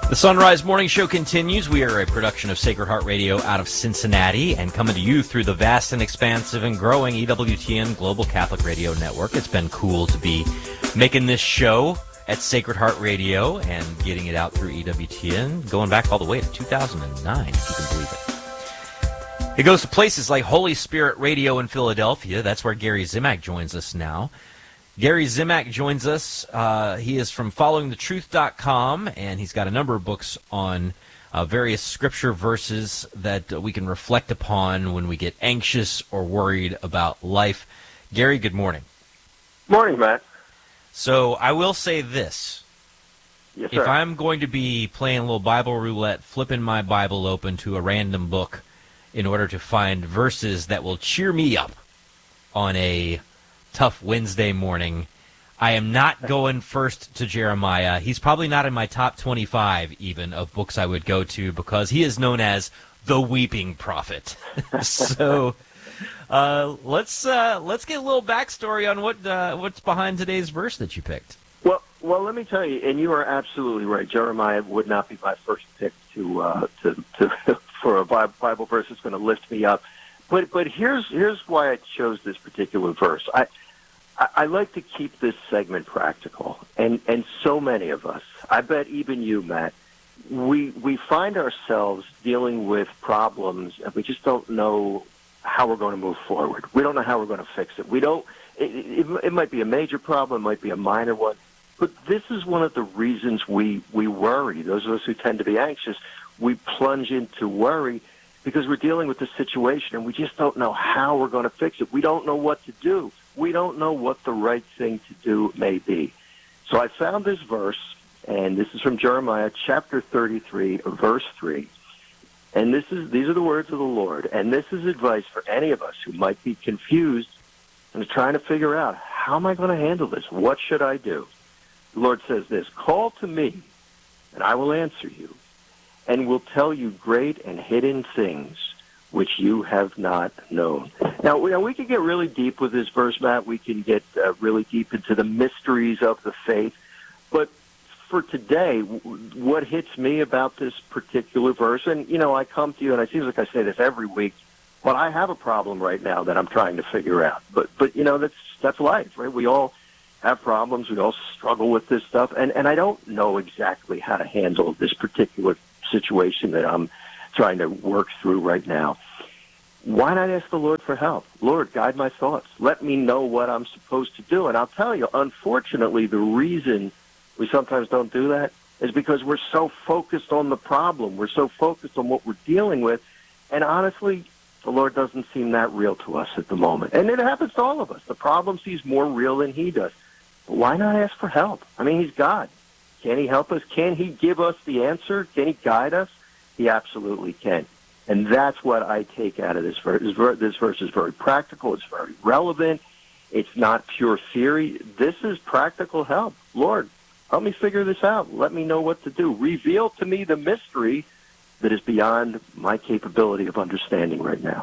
The Sunrise Morning Show continues. We are a production of Sacred Heart Radio out of Cincinnati and coming to you through the vast and expansive and growing EWTN Global Catholic Radio Network. It's been cool to be making this show at Sacred Heart Radio and getting it out through EWTN, going back all the way to 2009, if you can believe it. It goes to places like Holy Spirit Radio in Philadelphia. That's where Gary Zimak joins us now. Gary Zimak joins us. He is from followingthetruth.com, and he's got a number of books on various scripture verses that we can reflect upon when we get anxious or worried about life. Gary, good morning. Morning, Matt. So I will say this. Yes, sir. If I'm going to be playing a little Bible roulette, flipping my Bible open to a random book in order to find verses that will cheer me up on a tough Wednesday morning, I am not going first to Jeremiah. He's probably not in my top 25 even of books I would go to because he is known as the weeping prophet. So let's get a little backstory on what's behind today's verse that you picked. Well, let me tell you, and you are absolutely right. Jeremiah would not be my first pick to for a Bible verse that's going to lift me up. But here's why I chose this particular verse. I like to keep this segment practical, and so many of us, I bet even you, Matt, we find ourselves dealing with problems, and we just don't know how we're going to move forward. We don't know how we're going to fix it. We don't. It might be a major problem, it might be a minor one, but this is one of the reasons we worry. Those of us who tend to be anxious, we plunge into worry because we're dealing with the situation, and we just don't know how we're going to fix it. We don't know what to do. We don't know what the right thing to do may be. So I found this verse, and this is from Jeremiah chapter 33, verse 3. And these are the words of the Lord. And this is advice for any of us who might be confused and are trying to figure out, how am I going to handle this? What should I do? The Lord says this, call to me, and I will answer you, and will tell you great and hidden things which you have not known. Now, we can get really deep with this verse, Matt. We can get really deep into the mysteries of the faith. But for today, what hits me about this particular verse, and, I come to you, and it seems like I say this every week, but I have a problem right now that I'm trying to figure out. But that's life, right? We all have problems. We all struggle with this stuff. And I don't know exactly how to handle this particular situation that I'm trying to work through right now. Why not ask the Lord for help? Lord, guide my thoughts. Let me know what I'm supposed to do. And I'll tell you, unfortunately, the reason we sometimes don't do that is because we're so focused on the problem. We're so focused on what we're dealing with. And honestly, the Lord doesn't seem that real to us at the moment. And it happens to all of us. The problem seems more real than he does. But why not ask for help? I mean, he's God. Can he help us? Can he give us the answer? Can he guide us? He absolutely can. And that's what I take out of this verse. This verse is very practical. It's very relevant. It's not pure theory. This is practical help. Lord, help me figure this out. Let me know what to do. Reveal to me the mystery that is beyond my capability of understanding right now.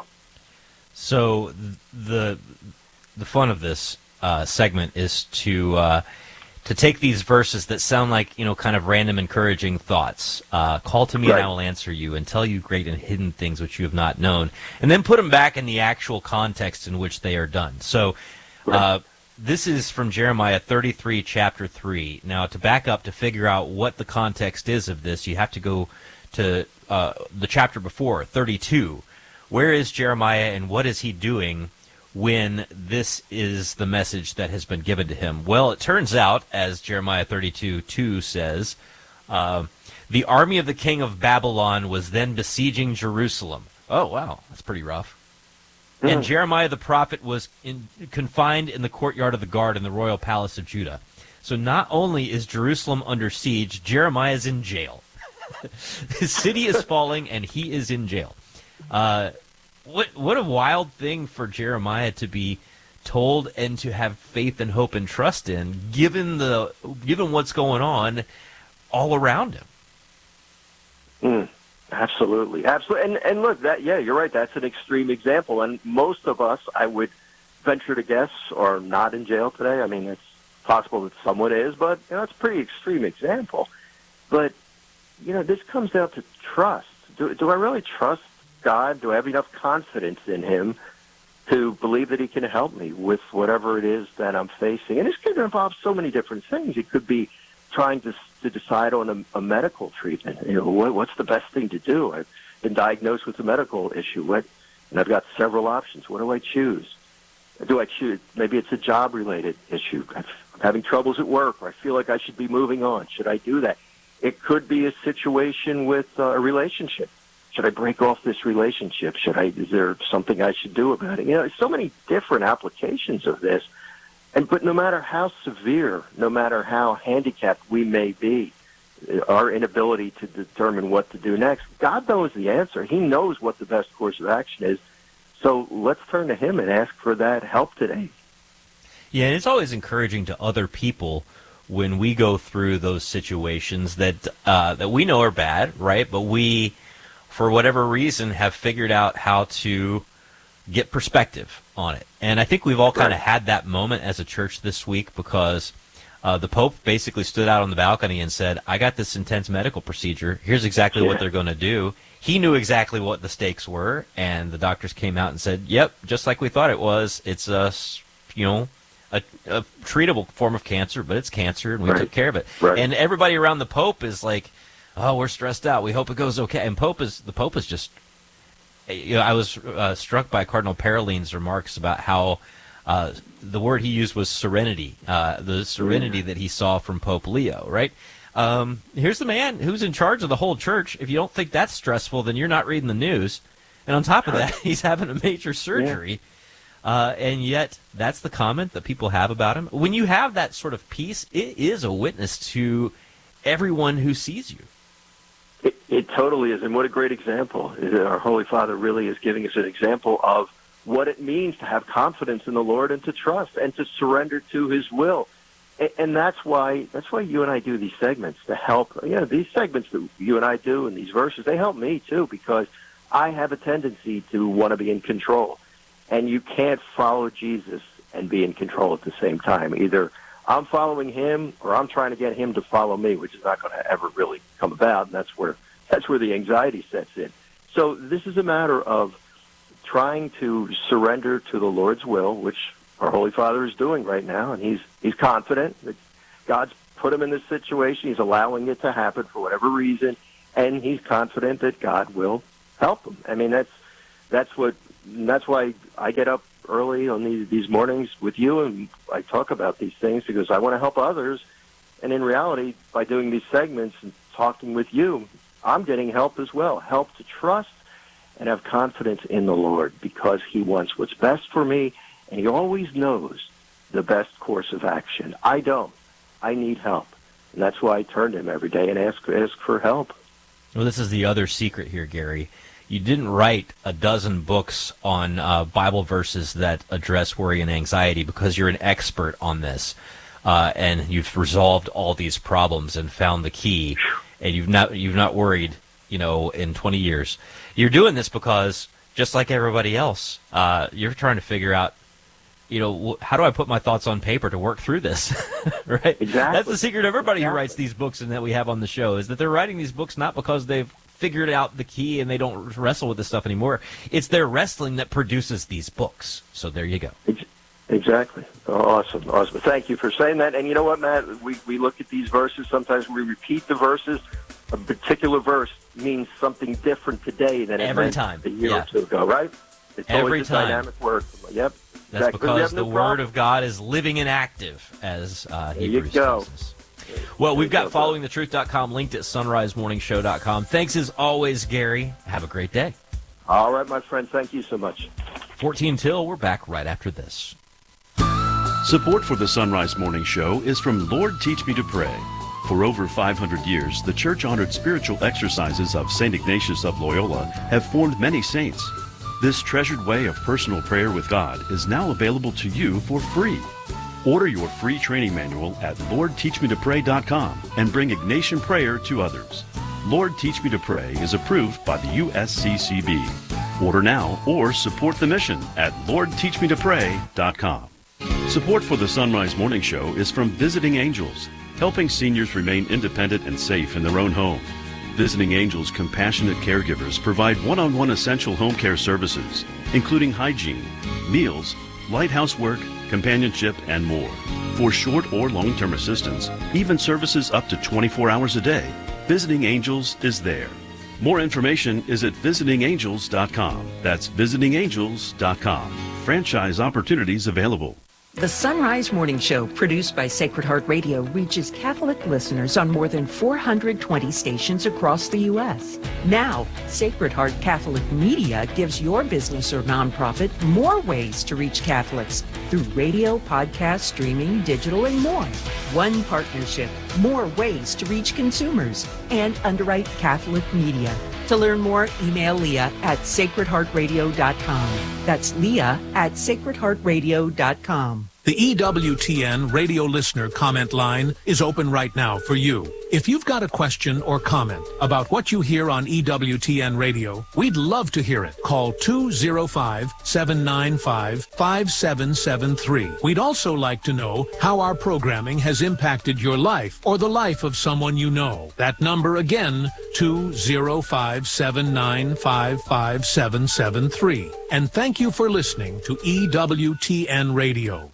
So the fun of this segment is to take these verses that sound like, kind of random encouraging thoughts. Call to me right. And I will answer you and tell you great and hidden things which you have not known. And then put them back in the actual context in which they are done. So this is from Jeremiah 33, chapter 3. Now, to back up, to figure out what the context is of this, you have to go to the chapter before, 32. Where is Jeremiah and what is he doing when this is the message that has been given to him? Well, it turns out, as Jeremiah 32:2 says, the army of the king of Babylon was then besieging Jerusalem. Oh, wow, that's pretty rough. Mm-hmm. And Jeremiah the prophet was confined in the courtyard of the guard in the royal palace of Judah. So not only is Jerusalem under siege, Jeremiah is in jail. His city is falling, and he is in jail. What a wild thing for Jeremiah to be told and to have faith and hope and trust in, given what's going on all around him. Absolutely. And look, you're right. That's an extreme example. And most of us, I would venture to guess, are not in jail today. I mean, it's possible that someone is, but it's a pretty extreme example. But this comes down to trust. Do I really trust God? Do I have enough confidence in him to believe that he can help me with whatever it is that I'm facing? And this could involve so many different things. It could be trying to decide on a medical treatment. What's the best thing to do? I've been diagnosed with a medical issue, and I've got several options. What do I choose? Do I choose? Maybe it's a job-related issue. I'm having troubles at work, or I feel like I should be moving on. Should I do that? It could be a situation with a relationship. Should I break off this relationship? Is there something I should do about it? There's so many different applications of this. But no matter how severe, no matter how handicapped we may be, our inability to determine what to do next, God knows the answer. He knows what the best course of action is. So let's turn to him and ask for that help today. Yeah, and it's always encouraging to other people when we go through those situations that we know are bad, right? But we, for whatever reason, have figured out how to get perspective on it. And I think we've all kind of had that moment as a church this week, because the Pope basically stood out on the balcony and said, I got this intense medical procedure. Here's exactly what they're going to do. He knew exactly what the stakes were, and the doctors came out and said, yep, just like we thought it was. It's a treatable form of cancer, but it's cancer, and we took care of it. Right. And everybody around the Pope is like, oh, we're stressed out. We hope it goes okay. And the Pope is just, I was struck by Cardinal Paroline's remarks about how the word he used was serenity, the serenity that he saw from Pope Leo, right? Here's the man who's in charge of the whole church. If you don't think that's stressful, then you're not reading the news. And on top of that, he's having a major surgery. And yet, that's the comment that people have about him. When you have that sort of peace, it is a witness to everyone who sees you. It totally is. And what a great example. Our Holy Father really is giving us an example of what it means to have confidence in the Lord and to trust and to surrender to his will. And that's why you and I do these segments, to help. These segments that you and I do and these verses, they help me too, because I have a tendency to want to be in control. And you can't follow Jesus and be in control at the same time. Either I'm following him or I'm trying to get him to follow me, which is not going to ever really come about. And that's where the anxiety sets in. So this is a matter of trying to surrender to the Lord's will, which our Holy Father is doing right now, and he's confident that God's put him in this situation. He's allowing it to happen for whatever reason, and he's confident that God will help him. I mean, that's why I get up early on these mornings with you, and I talk about these things, because I want to help others. And in reality, by doing these segments and talking with you, I'm getting help as well, help to trust and have confidence in the Lord, because he wants what's best for me, and he always knows the best course of action. I don't. I need help. And that's why I turn to him every day and ask for help. Well, this is the other secret here, Gary. You didn't write a dozen books on Bible verses that address worry and anxiety because you're an expert on this, and you've resolved all these problems and found the key, and you've not worried, in 20 years. You're doing this because, just like everybody else, you're trying to figure out, how do I put my thoughts on paper to work through this, right? Exactly. That's the secret of everybody who writes these books and that we have on the show, is that they're writing these books not because they've figured out the key and they don't wrestle with this stuff anymore. It's their wrestling that produces these books. So there you go. Exactly. Awesome. Thank you for saying that. And you know what, Matt? We look at these verses. Sometimes we repeat the verses. A particular verse means something different today than it meant a year or two ago, right? It's always a dynamic word. Yep. That's because the Word of God is living and active, as Hebrews tells us. Well, we've got followingthetruth.com linked at sunrisemorningshow.com. Thanks as always, Gary. Have a great day. All right, my friend. Thank you so much. 14 till. We're back right after this. Support for the Sunrise Morning Show is from Lord Teach Me to Pray. For over 500 years, the church-honored spiritual exercises of St. Ignatius of Loyola have formed many saints. This treasured way of personal prayer with God is now available to you for free. Order your free training manual at LordTeachMeToPray.com and bring Ignatian prayer to others. Lord Teach Me to Pray is approved by the USCCB. Order now or support the mission at LordTeachMeToPray.com. Support for the Sunrise Morning Show is from Visiting Angels, helping seniors remain independent and safe in their own home. Visiting Angels compassionate caregivers provide one-on-one essential home care services, including hygiene, meals, light housework, companionship, and more. For short or long-term assistance, even services up to 24 hours a day, Visiting Angels is there. More information is at visitingangels.com. That's visitingangels.com. Franchise opportunities available. The Sunrise Morning Show, produced by Sacred Heart Radio, reaches Catholic listeners on more than 420 stations across the U.S. Now, Sacred Heart Catholic Media gives your business or nonprofit more ways to reach Catholics through radio, podcast, streaming, digital, and more. One partnership, more ways to reach consumers, and underwrite Catholic media. To learn more, email Leah at sacredheartradio.com. That's Leah at sacredheartradio.com. The EWTN radio listener comment line is open right now for you. If you've got a question or comment about what you hear on EWTN radio, we'd love to hear it. Call 205-795-5773. We'd also like to know how our programming has impacted your life or the life of someone you know. That number again, 205-795-5773. And thank you for listening to EWTN radio.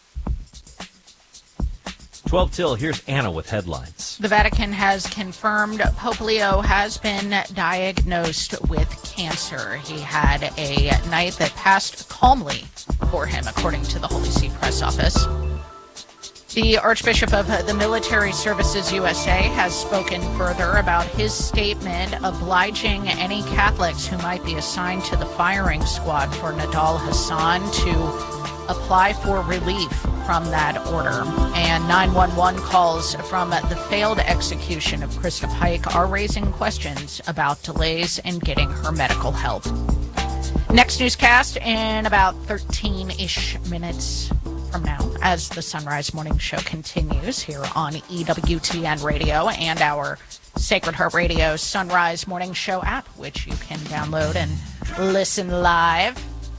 12 till, here's Anna with headlines. The Vatican has confirmed Pope Leo has been diagnosed with cancer. He had a night that passed calmly for him, according to the Holy See press office. The Archbishop of the Military Services USA has spoken further about his statement obliging any Catholics who might be assigned to the firing squad for Nidal Hasan to apply for relief from that order. And 911 calls from the failed execution of Krista Pike are raising questions about delays in getting her medical help. Next newscast in about 13-ish minutes from now, as the Sunrise Morning Show continues here on EWTN Radio and our Sacred Heart Radio Sunrise Morning Show app, which you can download and listen live.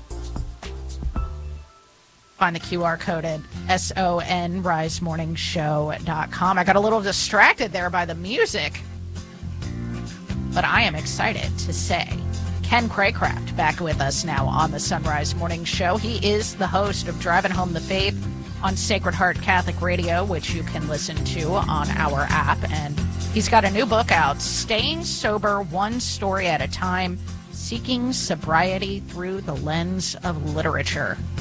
Find the QR code at sonrisemorningshow.com. I got a little distracted there by the music, but I am excited to say Ken Craycraft back with us now on the Sunrise Morning Show. He is the host of Driving Home the Faith on Sacred Heart Catholic Radio, which you can listen to on our app. And he's got a new book out, Staying Sober One Story at a Time, Seeking Sobriety Through the Lens of Literature.